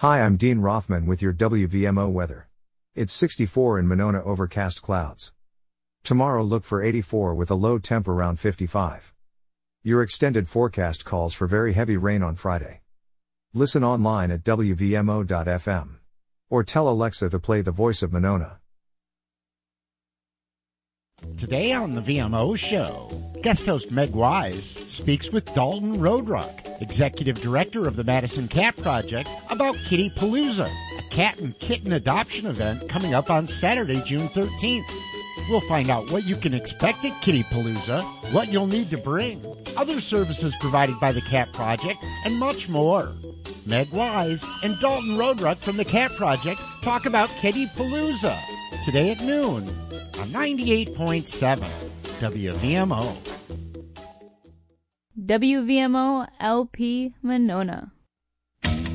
Hi, I'm Dean Rothman with your WVMO weather. It's 64 in Monona, overcast clouds. Tomorrow look for 84 with a low temp around 55. Your extended forecast calls for very heavy rain on Friday. Listen online at WVMO.fm. Or tell Alexa to play The Voice of Monona. Today on the VMO show, guest host Meg Wise speaks with Dalton Roadrock, Executive Director of the Madison Cat Project, about Kitty Palooza, a cat and kitten adoption event coming up on Saturday, June 13th. We'll find out what you can expect at Kitty Palooza, what you'll need to bring, other services provided by the Cat Project, and much more. Meg Wise and Dalton Roadrock from the Cat Project talk about Kitty Palooza today at noon on 98.7 WVMO. WVMO LP Monona.